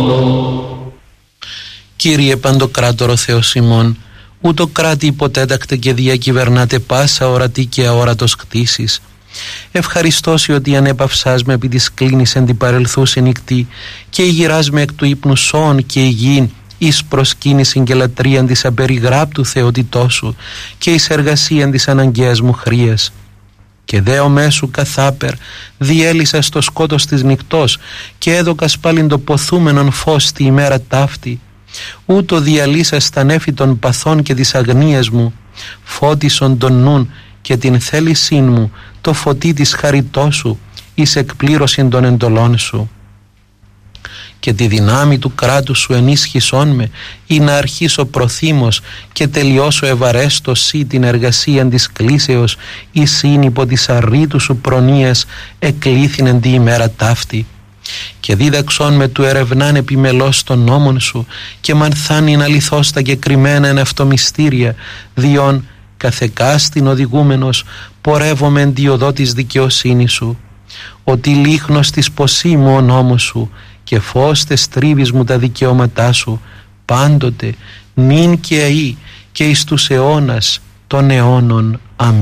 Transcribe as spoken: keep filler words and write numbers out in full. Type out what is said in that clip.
Κύριε Παντοκράτορο Θεός ημών, ούτω κράτη υποτέτακτε και διακυβερνάτε πάσα ορατή και αόρατος κτήσεις. Ευχαριστώσει ότι ανέπαυσάς με επί της κλίνης εν την παρελθούση νυχτή και ηγυράς με εκ του ύπνου σώων και υγιήν εις προσκύνησιν και λατρείαν της απεριγράπτου θεότητός σου και εις εργασίαν της αναγκαίας μου χρίας. Και δέο μέσου καθάπερ διέλυσα στο σκότος της νυχτός και έδωκας πάλιν το ποθούμενον φως τη ημέρα ταύτη. Ούτω διαλύσας τα νέφη των παθών και της αγνίας μου, φώτισον τον νουν και την θέλησήν μου το φωτί της χαριτός σου εις εκπλήρωσιν των εντολών σου. Και τη δυνάμει του κράτους σου ενίσχυσόν με ή να αρχίσω προθύμος και τελειώσω ευαρέστο σύ την εργασία της κλίσεως ή σύν υπό της αρρήτου σου προνοίας εκλήθην τη ημέρα ταύτη. Και δίδαξόν με του ερευνάν επιμελώς των νόμων σου και μανθάνην αληθώς τα κεκριμένα εν αυτομυστήρια διόν καθεκάστην οδηγούμενος πορεύομαι εν τη οδό της δικαιοσύνης σου. Ότι λίχνος της ποσή μου ο νόμος σου και φως τες τρίβεις μου τα δικαιώματά σου πάντοτε νυν και αεί και εις τους αιώνας των αιώνων. Αμήν.